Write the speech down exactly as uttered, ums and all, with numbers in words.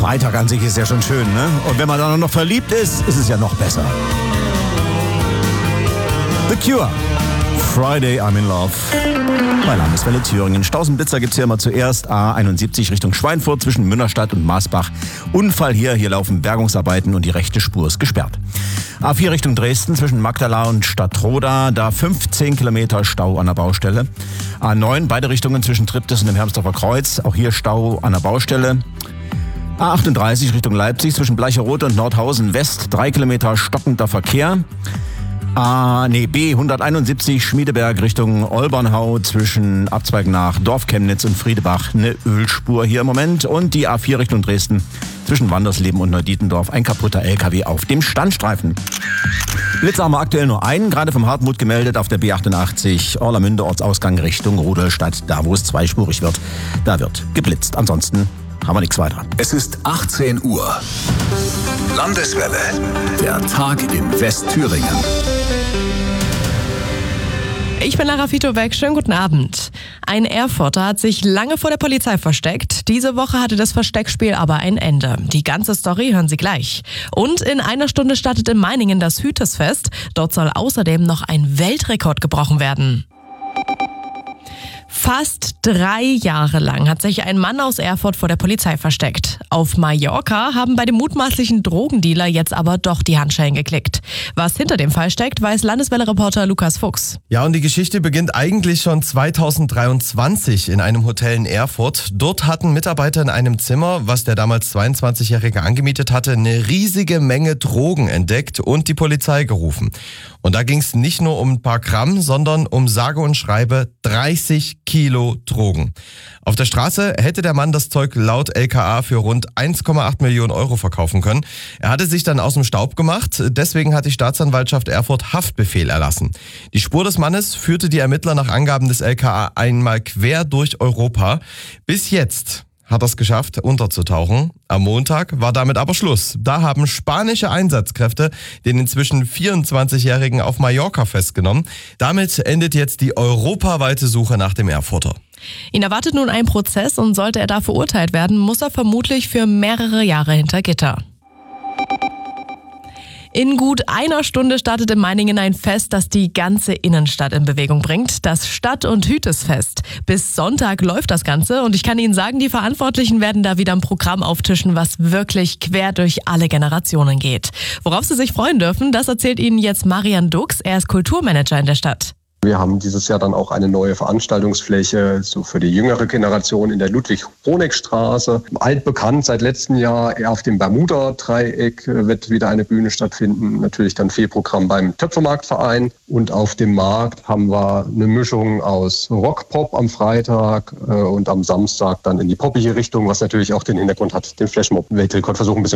Freitag an sich ist ja schon schön, ne? Und wenn man dann noch verliebt ist, ist es ja noch besser. The Cure. Friday, I'm in Love. Bei Landeswelle Thüringen. Stausenblitzer gibt's hier immer zuerst. A einundsiebzig Richtung Schweinfurt zwischen Münnerstadt und Maasbach. Unfall hier. Hier laufen Bergungsarbeiten und die rechte Spur ist gesperrt. A vier Richtung Dresden zwischen Magdala und Stadtroda. Da fünfzehn Kilometer Stau an der Baustelle. A neun beide Richtungen zwischen Triptis und dem Hermsdorfer Kreuz. Auch hier Stau an der Baustelle. A achtunddreißig Richtung Leipzig zwischen Bleicherode und Nordhausen West. Drei Kilometer stockender Verkehr. A, nee, B hunderteinundsiebzig Schmiedeberg Richtung Olbernhau zwischen Abzweig nach Dorfchemnitz und Friedebach. Eine Ölspur hier im Moment. Und die A vier Richtung Dresden zwischen Wandersleben und Neudietendorf. Ein kaputter L K W auf dem Standstreifen. Blitzer haben wir aktuell nur einen, gerade vom Hartmut gemeldet auf der B achtundachtzig Orlamünde Ortsausgang Richtung Rudolstadt. Da, wo es zweispurig wird, da wird geblitzt. Ansonsten haben wir nichts weiter. Es ist achtzehn Uhr. Landeswelle. Der Tag in Westthüringen. Ich bin Lara Fitobeck, schönen guten Abend. Ein Erfurter hat sich lange vor der Polizei versteckt. Diese Woche hatte das Versteckspiel aber ein Ende. Die ganze Story hören Sie gleich. Und in einer Stunde startet in Meiningen das Hütesfest. Dort soll außerdem noch ein Weltrekord gebrochen werden. Fast drei Jahre lang hat sich ein Mann aus Erfurt vor der Polizei versteckt. Auf Mallorca haben bei dem mutmaßlichen Drogendealer jetzt aber doch die Handschellen geklickt. Was hinter dem Fall steckt, weiß Landeswelle-Reporter Lukas Fuchs. Ja, und die Geschichte beginnt eigentlich schon zweitausenddreiundzwanzig in einem Hotel in Erfurt. Dort hatten Mitarbeiter in einem Zimmer, was der damals zweiundzwanzigjährige angemietet hatte, eine riesige Menge Drogen entdeckt und die Polizei gerufen. Und da ging es nicht nur um ein paar Gramm, sondern um sage und schreibe dreißig Kilo Drogen. Auf der Straße hätte der Mann das Zeug laut L K A für rund eins Komma acht Millionen Euro verkaufen können. Er hatte sich dann aus dem Staub gemacht, deswegen hat die Staatsanwaltschaft Erfurt Haftbefehl erlassen. Die Spur des Mannes führte die Ermittler nach Angaben des L K A einmal quer durch Europa. Bis jetzt hat er es geschafft, unterzutauchen. Am Montag war damit aber Schluss. Da haben spanische Einsatzkräfte den inzwischen vierundzwanzigjährigen auf Mallorca festgenommen. Damit endet jetzt die europaweite Suche nach dem Erfurter. Ihn erwartet nun ein Prozess und sollte er da verurteilt werden, muss er vermutlich für mehrere Jahre hinter Gitter. In gut einer Stunde startet in Meiningen ein Fest, das die ganze Innenstadt in Bewegung bringt. Das Stadt- und Hütesfest. Bis Sonntag läuft das Ganze und ich kann Ihnen sagen, die Verantwortlichen werden da wieder ein Programm auftischen, was wirklich quer durch alle Generationen geht. Worauf Sie sich freuen dürfen, das erzählt Ihnen jetzt Marian Dux. Er ist Kulturmanager in der Stadt. Wir haben dieses Jahr dann auch eine neue Veranstaltungsfläche so für die jüngere Generation in der Ludwig-Honeck-Straße. Altbekannt seit letztem Jahr eher auf dem Bermuda-Dreieck wird wieder eine Bühne stattfinden. Natürlich dann Fehlprogramm beim Töpfermarktverein. Und auf dem Markt haben wir eine Mischung aus Rock-Pop am Freitag und am Samstag dann in die poppige Richtung, was natürlich auch den Hintergrund hat, den Flashmob-Weltrekord versuchen ein bisschen